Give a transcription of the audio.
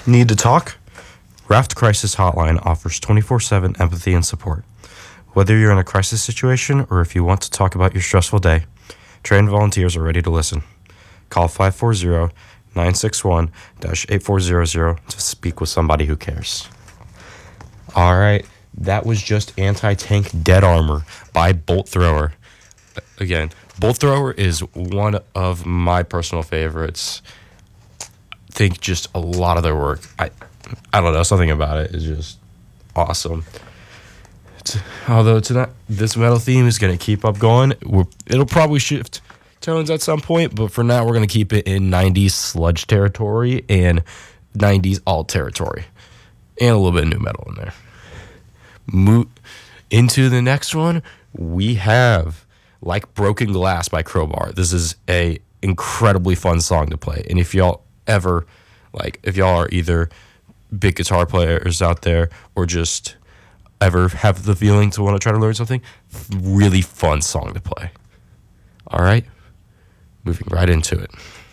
Need to talk? Raft Crisis Hotline offers 24/7 empathy and support. Whether you're in a crisis situation or if you want to talk about your stressful day, trained volunteers are ready to listen. Call 540-961-8400 to speak with somebody who cares. All right, that was just Anti-Tank Dead Armor by Bolt Thrower. Again, Bolt Thrower is one of my personal favorites. I think just a lot of their work, I don't know, something about it is just awesome. Although tonight, this metal theme is going to keep up going. It'll probably shift tones at some point, but for now, we're going to keep it in 90s sludge territory and 90s alt territory. And a little bit of new metal in there. Into the next one, we have Like Broken Glass by Crowbar. This is a incredibly fun song to play. And if y'all ever, if y'all are either big guitar players out there or just ever have the feeling to want to try to learn something, really fun song to play. All right, moving right into it.